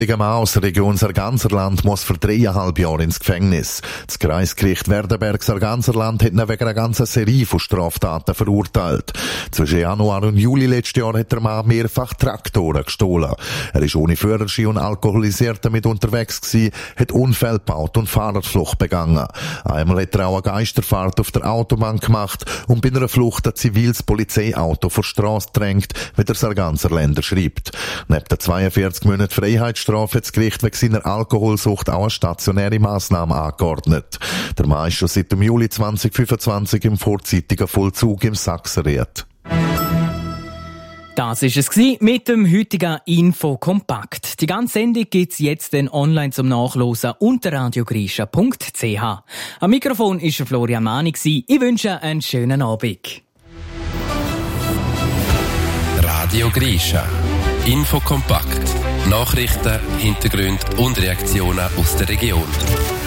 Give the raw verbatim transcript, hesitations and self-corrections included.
Der Mann aus der Region Sarganserland muss für dreieinhalb Jahre ins Gefängnis. Das Kreisgericht Werdenberg Sarganserland hat ihn wegen einer ganzen Serie von Straftaten verurteilt. Zwischen Januar und Juli letztes Jahr hat der Mann mehrfach Traktoren gestohlen. Er ist ohne Führerschein und alkoholisiert damit unterwegs gewesen, hat Unfälle gebaut und Fahrradflucht begangen. Einmal hat er auch eine Geisterfahrt auf der Autobahn gemacht und bei einer Flucht ein ziviles Polizeiauto vor die Strasse gedrängt, wie der Sarganserländer schreibt. Neben den zweiundvierzig Monaten Freiheitsstrafe hat das Gericht wegen seiner Alkoholsucht auch eine stationäre Massnahme angeordnet. Der Mann ist schon seit dem Juli zweitausendfünfundzwanzig im vorzeitigen Vollzug im Sachsenried. Das ist es mit dem heutigen Info-Kompakt. Die ganze Sendung gibt's jetzt dann online zum Nachlesen unter radiogrischa punkt c h. Am Mikrofon ist Florian Mani. Ich wünsche einen schönen Abend. Radio Grischa. Info kompakt. Nachrichten, Hintergründe und Reaktionen aus der Region.